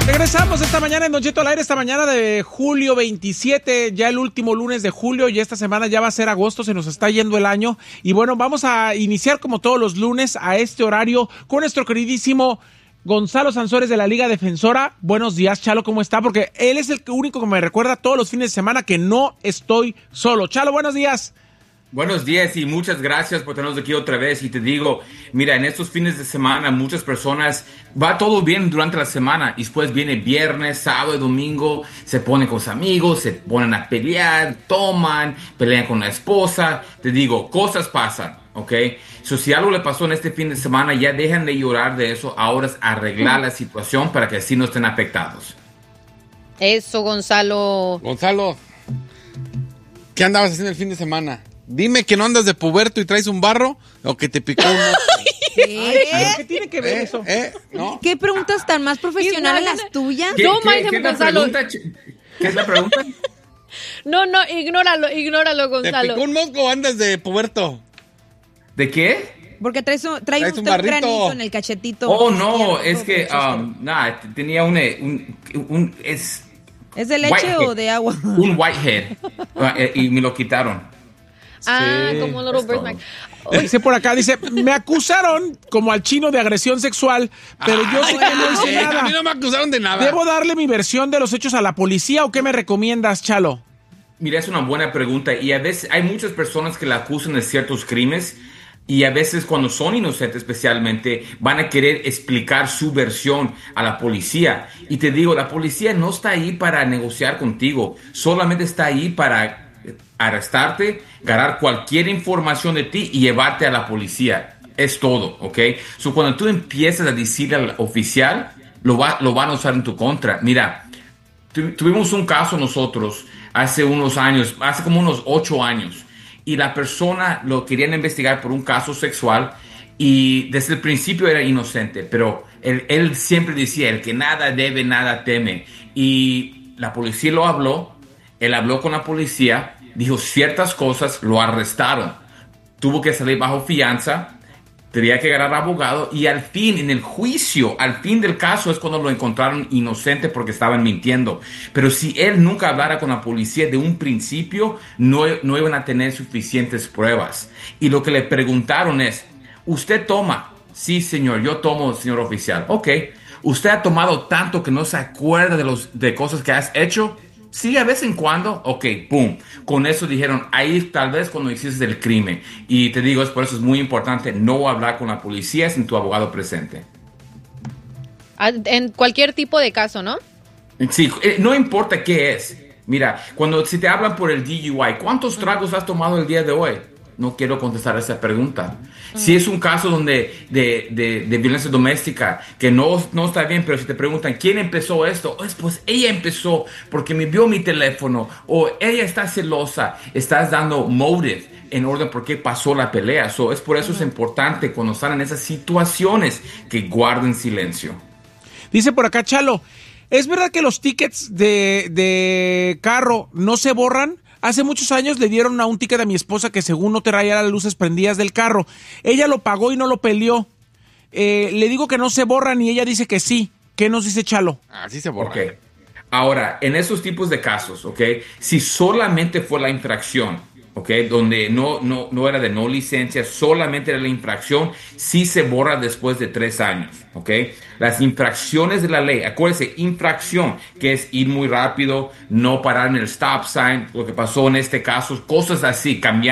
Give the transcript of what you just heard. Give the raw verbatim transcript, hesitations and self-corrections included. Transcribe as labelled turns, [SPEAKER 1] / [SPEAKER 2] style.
[SPEAKER 1] Regresamos esta mañana en Don Cheto al aire, esta mañana de julio veintisiete, ya el último lunes de julio, y esta semana ya va a ser agosto, se nos está yendo el año. Y bueno, vamos a iniciar como todos los lunes a este horario con nuestro queridísimo Gonzalo Sansores de la Liga Defensora. Buenos días, Chalo, ¿cómo está? Porque él es el único que me recuerda todos los fines de semana que no estoy solo. Chalo, buenos días.
[SPEAKER 2] Buenos días y muchas gracias por tenernos aquí otra vez. Y te digo, mira, en estos fines de semana muchas personas, va todo bien durante la semana y después viene viernes, sábado y domingo, se ponen con sus amigos, se ponen a pelear, toman, pelean con la esposa. Te digo, cosas pasan, ¿ok? So, si algo le pasó en este fin de semana, ya dejan de llorar de eso. Ahora es arreglar la situación para que así no estén afectados.
[SPEAKER 3] Eso, Gonzalo.
[SPEAKER 4] Gonzalo, ¿qué andabas haciendo el fin de semana? Dime que no andas de puberto y traes un barro o que te picó un ojo.
[SPEAKER 1] ¿Qué? ¿Qué tiene que ver
[SPEAKER 4] ¿Eh?
[SPEAKER 1] eso?
[SPEAKER 4] ¿Eh? ¿No?
[SPEAKER 5] ¿Qué preguntas tan más profesionales las tuyas?
[SPEAKER 2] ¿Qué,
[SPEAKER 3] No,
[SPEAKER 2] qué-
[SPEAKER 3] Maite
[SPEAKER 2] qué es la
[SPEAKER 3] Gonzalo.
[SPEAKER 2] pregunta? ¿Qué es la pregunta?
[SPEAKER 3] No, no, ignóralo, ignóralo,
[SPEAKER 4] ¿Te
[SPEAKER 3] Gonzalo.
[SPEAKER 4] picó un mosco o andas de puberto?
[SPEAKER 2] ¿De qué?
[SPEAKER 5] Porque traes un, trae
[SPEAKER 4] Traes
[SPEAKER 5] usted
[SPEAKER 4] un
[SPEAKER 5] un
[SPEAKER 4] barrito.
[SPEAKER 5] granito en el cachetito.
[SPEAKER 2] Oh, no,
[SPEAKER 5] izquierdo,
[SPEAKER 2] es que,
[SPEAKER 5] derecho,
[SPEAKER 2] um, nada, t- tenía un, un, un- es
[SPEAKER 5] ¿Es de leche
[SPEAKER 2] Whitehead.
[SPEAKER 5] o de agua?
[SPEAKER 2] un whitehead uh, eh, y me lo quitaron.
[SPEAKER 3] Ah,
[SPEAKER 1] Sí,
[SPEAKER 3] como Little
[SPEAKER 2] es todo.
[SPEAKER 3] Birthmark.
[SPEAKER 1] Dice por acá, dice, me acusaron como al chino de agresión sexual, pero yo sé que no hice
[SPEAKER 4] Eh, A
[SPEAKER 1] nada.
[SPEAKER 4] mí no me acusaron de nada.
[SPEAKER 1] ¿Debo darle mi versión de los hechos a la policía o qué me recomiendas, Chalo?
[SPEAKER 2] Mira, es una buena pregunta y a veces hay muchas personas que la acusan de ciertos crímenes y a veces cuando son inocentes especialmente van a querer explicar su versión a la policía. Y te digo, la policía no está ahí para negociar contigo, solamente está ahí para arrestarte, ganar cualquier información de ti y llevarte a la policía. Es todo, ¿ok? So, cuando tú empiezas a decirle al oficial, lo, va, lo van a usar en tu contra. Mira, tu- tuvimos un caso nosotros hace unos años, hace como unos ocho años, y la persona lo querían investigar por un caso sexual y desde el principio era inocente, pero él, él siempre decía, el que nada debe, nada teme. Y la policía lo habló, él habló con la policía, dijo ciertas cosas, lo arrestaron, tuvo que salir bajo fianza, tenía que ganar abogado y al fin, en el juicio, al fin del caso es cuando lo encontraron inocente porque estaban mintiendo. Pero si él nunca hablara con la policía de un principio, no, no iban a tener suficientes pruebas. Y lo que le preguntaron es, ¿usted toma? Sí, señor, yo tomo, señor oficial. Ok. ¿Usted ha tomado tanto que no se acuerda de, los, de cosas que has hecho? Sí, a vez en cuando. Ok, pum. Con eso dijeron, ahí tal vez cuando hiciste el crimen. Y te digo, es por eso es muy importante no hablar con la policía sin tu abogado presente.
[SPEAKER 3] Ah, en cualquier tipo de caso, ¿no?
[SPEAKER 2] Sí, eh, no importa qué es. Mira, cuando si te hablan por el D U I, ¿cuántos tragos has tomado el día de hoy? No quiero contestar esa pregunta. Si es un caso donde de, de, de violencia doméstica que no, no está bien, pero si te preguntan quién empezó esto, oh, pues ella empezó porque me vio mi teléfono o ella está celosa, estás dando motive en orden por qué pasó la pelea. So, es por eso es importante cuando están en esas situaciones que guarden silencio.
[SPEAKER 1] Dice por acá, Chalo, ¿es verdad que los tickets de, de carro no se borran? Hace muchos años le dieron a un ticket a mi esposa que según no traía las luces prendidas del carro. Ella lo pagó y no lo peleó. Eh, le digo que no se borran y ella dice que sí. ¿Qué nos dice Chalo?
[SPEAKER 4] Así se borra.
[SPEAKER 2] Ok. Ahora, en esos tipos de casos, ok, si solamente fue la infracción, ok, donde no, no, no era de no licencia, solamente era la infracción, sí se borra después de tres años, ok. Las infracciones de la ley, acuérdense, infracción, que es ir muy rápido, no parar en el stop sign, lo que pasó en este caso, cosas así, cambiar